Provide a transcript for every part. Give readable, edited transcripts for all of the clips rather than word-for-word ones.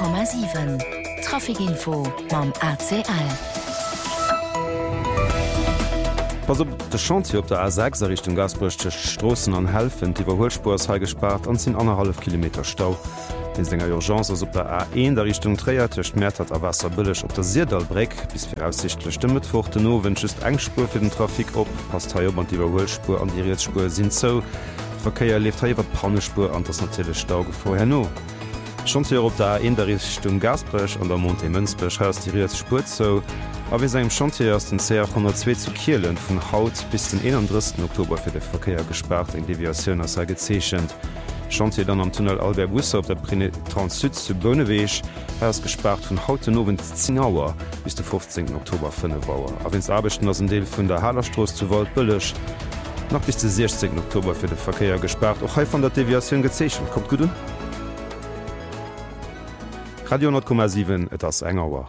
100,7 Trafikinfo mam ACL. Pass op de Chantier op der A6 Richtung Gasbruchte Strossen an helfen, die Überholspurs ha gespart an sinn 1,5 Kilometer Stau. Den senger Urgenz ass op der A1 der Richtung Träiertecht Mäert hat a Wasser bëllech op der Sierdalbreck bis voraussichtlich Stimmmetfochte no wënschest engspur fir den Trafik op, passt ha an die Überholspur an die Reetspur sinn zo. Verkeier lebt ha iwwer Pannespur an das natile Stau vorher no. Chantier op der A1 der Richtung Gasbrech an der Monte Münzbech haus die Reetspur zo. A wie segem Chantier ass den CR 102 zu Kielen vun Haut bis den 31. Oktober fir de Verkeier gespart eng Deviatioun as er gezeechchend. Chantier dann am Tunnel Albert Busser op der Penetrant Süd zu Bönneweich ass gespart vun Hauten nowen 10 Auer bis de 15. Oktober 5 Auer. A wenns Abechten ass en Deel vun der Hallerstroos zu Wald bëllech, nach bis de 16. Oktober fir de Verkeier gespart. Och hei van der Deviatioun gezeechchen. Kommt guden? Radio 10,7 et ass Engauer.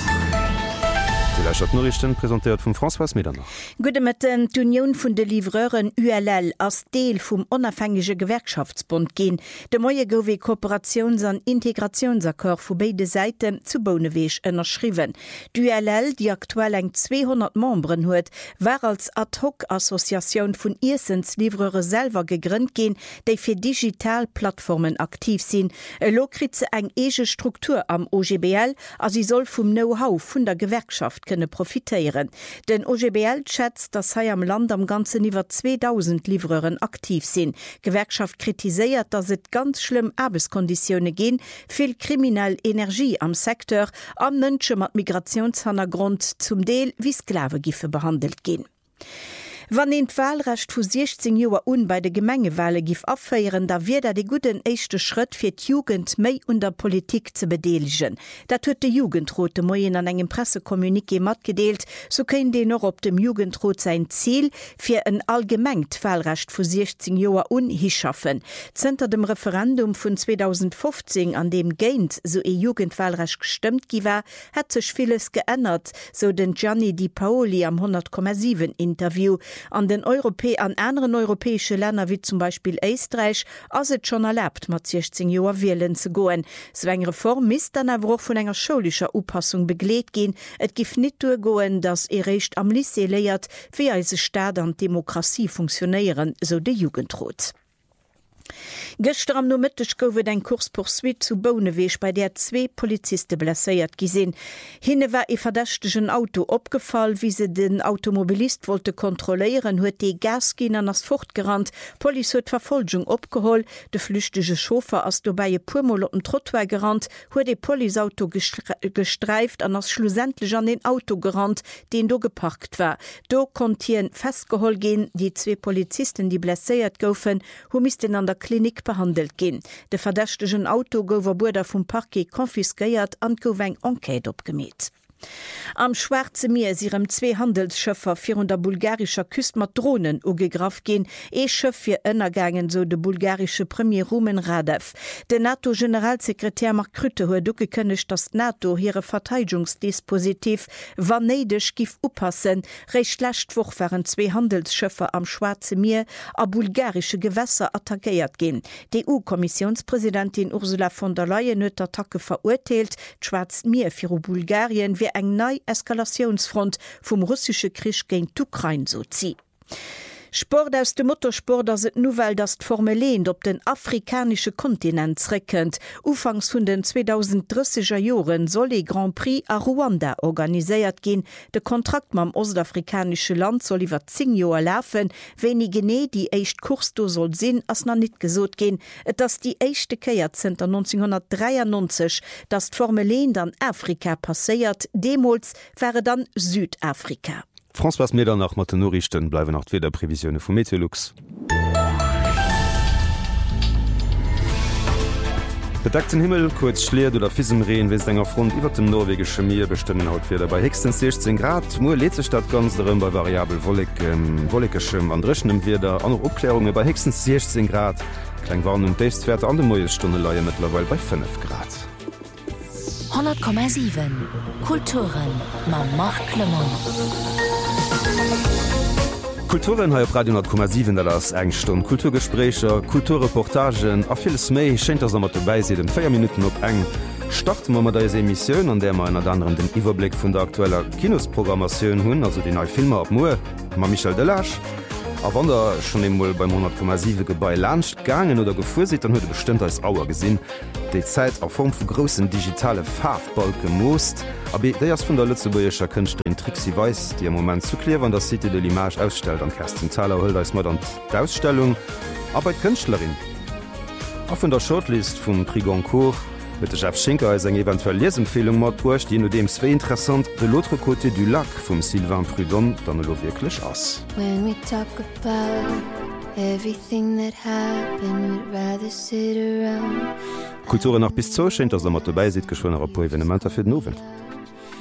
Nachrichten präsentiert vum François Medernach. Gude Metten d'Union vun de Livreuren ULL as Deel vum onabhängige Gewerkschaftsbund gin. De moie gowe Kooperations- an Integrationsakkor vu beide Seiten zu Bonnewech ënnerschriwen. D'ULL, die aktuell eng 200 Membren huet, war als Ad-hoc-Assoziatioun vun Irsens-Livreure selver gegrünnt gin, déi fir Digitalplattformen aktiv sinn. Lokritze eng ege Struktur am OGBL, as sie soll vum Know-how vun der Gewerkschaft könne profitieren. Den OGBL schätzt, dass sei am Land am ganzen iwwer 2000 Livreuren aktiv sind. Gewerkschaft kritisiert, dass es ganz schlimm Arbeitskonditionen gehen, viel kriminell Energie am Sektor, an Menschen mit Migrationshintergrund zum Deel wie Sklavengiffe behandelt gehen. Wann en Wahlrecht vu 16 Joer bei de Gemengewale gif aféieren, da wie der de guten echte Schritt fir d'Jugend méi der Politik ze bedeeligen. Dat huet de Jugendrote Moien an engem Pressekommuniké matgedeelt, so kenn de noch op dem Jugendrot sein Ziel fir een allgemengt Wahlrecht vu 16 Joer hischaffen. Zter dem Referendum vun 2015 an dem Geint so e Jugendwahlrecht gestimmt giwer, hat sech vieles geändert, so den Gianni Di Paoli am 100,7 Interview. An den an anderen europäische Länder wie zum Beispiel Österreich as het schon erlaubt, mat 16 Joer wählen zu goen. So eng Reform mis dann awer vun enger schulischer Upassung begleet gin. Et gif net goen, dass recht am Lycée leiert, wie se Staat an Demokratie funktionieren, so de Jugendrot. Gestern am Nomittech goufet ein Kurspursuit zu Bonnewech, bei der 2 Polizisten blessiert gesinn. Hinne war verdächtegen Auto opgefallen, wie se den Automobilist wollte kontrollieren, huet die Gasgin ass fortgerannt. Police huet Verfolgung opgeholt, de flüchtege Schofer ass dobei pumol op dem Trottoir gerannt, huet de Poliauto gestreift an ass schlussendlich an den Auto gerannt, den do geparkt war. Do kontien festgehol gin, die 2 Polizisten, die blessiert goufen, hu mis den an der Klinik behandelt gin. De verdächtegen Auto gower Burder vum Parquet konfiskeiert an gouf eng Enquete opgemet. Am Schwarze Meer sirem 2 Handelsschëffer vir der bulgarischer Küst mat Drohnen ugegraf gin, Schëff fir ënnergangen, so de bulgarische Premier Rumen Radev. De NATO-Generalsekretär Mark Rutte huet gekënnecht, dass NATO hire Verteidigungsdispositiv wanneidech gif upassen. Recht schlechtwoch waren 2 Handelsschëffer am Schwarze Meer a bulgarische Gewässer attackéiert gin. Die EU-Kommissionspräsidentin Ursula von der Leyen huet d'Attacke verurteilt, d'Schwarz Meer fir Bulgarien wie eng nei Eskalationsfront vum russische Krisch géint d'Ukraine so zi. Sport aus dem Motorsport as et Novel dat Formelent op den afrikanische Kontinent zreckend. Ufangs vun den 2030er Joren soll e Grand Prix a Ruanda organiséiert gin. De Kontrakt mam ostafrikanische Land soll iwwer 10 Joer läfen, wenni gené die eicht Kursdo soll sinn ass na net gesot gin, et ass die eischchte Keierzenter 1993, dat Formelent an Afrika passéiert, demols wäre dann Südafrika. François Medernach mat Norrichten bleiwe nach weder Prävisionune vum Meteorlux. Bedeckten Himmel kurz schleert oder fisem Reen wes enger Front iwwer dem norwegsche Meer bestimmen haut wieder bei hexten 16 Grad. Mo Lezestadt ganz darin bei variabel wollekeschem an dreschenem Wider an Obklärunge bei hexten 16 Grad. Klein Warn und Destwerte an de Moiestunde laie mittlerweile bei 5 Grad. 100,7 Kulturen ma Marc Clement. Kulturen ha Radio 10,7 ass engstunde Kulturgesprächer, Kulturreportagen a vieles méi schenint ass mat dabei se den 4 Minuten op eng. Starten wir mit dieser Emission, an der wir unter anderem den Überblick von der aktuellen Kinosprogrammation haben, also die neuen Filme ab Moor, mit Michel Delage. Aber wenn der schon einmal beim 100,7 Gebäude launcht, gegangen oder gefahren seid, dann habt ihr bestimmt als Auer gesehen, die Zeit in Form von großen digitalen Farbbalken gemost. Aber der ist von der Lützeburgischer Künstlerin Trixie Weiss, die im Moment zu klar, wenn das Cité de l'Image ausstellt, an Kerstin Thaler holt uns mal dann die Ausstellung. Aber die Künstlerin. Auch von der Shortlist vom Prix Goncourt mit der Chef Schinker als eine eventuelle Lesempfehlung mitgebracht, die nur dem sehr interessant de l'autre côté du lac vom Sylvain Prudhomme dann nur wirklich aus. When we talk about everything that happened, we'd rather sit around. Kultur nach bis 2 scheint, dass er mit dabei sieht, geschworen ein paar Evenementer für den Abend.